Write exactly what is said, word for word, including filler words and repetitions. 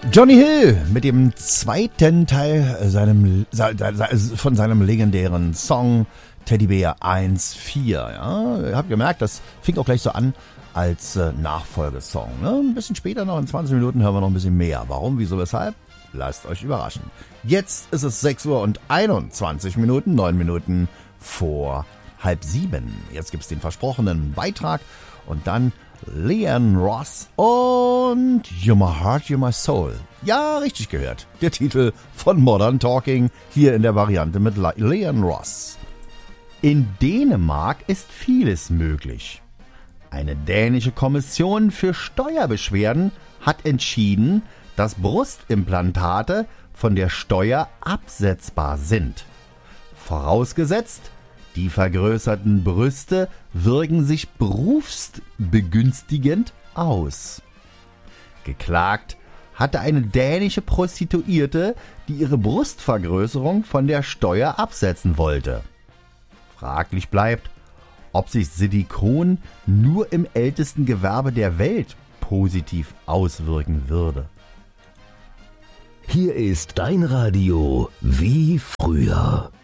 Johnny Hill mit dem zweiten Teil seinem, von seinem legendären Song Teddybär eins vier. Ja, ihr habt gemerkt, das fing auch gleich so an als äh, Nachfolgesong. Ne? Ein bisschen später, noch in zwanzig Minuten, hören wir noch ein bisschen mehr. Warum, wieso, weshalb? Lasst euch überraschen. Jetzt ist es sechs Uhr und einundzwanzig Minuten, neun Minuten vor halb sieben. Jetzt gibt's den versprochenen Beitrag und dann Leon Ross und You're My Heart, You're My Soul. Ja, richtig gehört. Der Titel von Modern Talking hier in der Variante mit Leon Ross. In Dänemark ist vieles möglich. Eine dänische Kommission für Steuerbeschwerden hat entschieden, dass Brustimplantate von der Steuer absetzbar sind. Vorausgesetzt, die vergrößerten Brüste wirken sich berufsbegünstigend aus. Geklagt hatte eine dänische Prostituierte, die ihre Brustvergrößerung von der Steuer absetzen wollte. Fraglich bleibt, ob sich Silikon nur im ältesten Gewerbe der Welt positiv auswirken würde. Hier ist dein Radio wie früher.